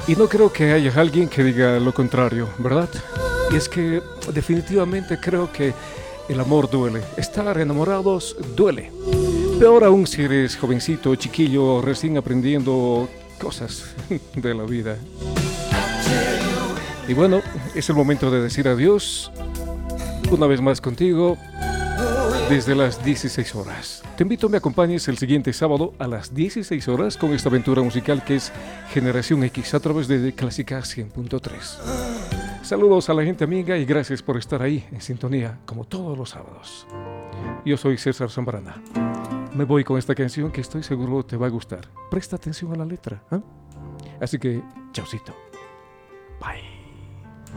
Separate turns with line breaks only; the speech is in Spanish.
Y no creo que haya alguien que diga lo contrario, ¿verdad? Y es que definitivamente creo que el amor duele. Estar enamorados duele. Peor aún si eres jovencito, chiquillo, recién aprendiendo cosas de la vida. Y bueno, es el momento de decir adiós. Una vez más contigo, desde las 16 horas. Te invito a me acompañes el siguiente sábado a las 16 horas con esta aventura musical que es Generación X a través de Clásica 100.3. Saludos a la gente amiga y gracias por estar ahí en sintonía como todos los sábados. Yo soy César Zambrana. Me voy con esta canción que estoy seguro te va a gustar. Presta atención a la letra, ¿eh? Así que, chaucito. Bye.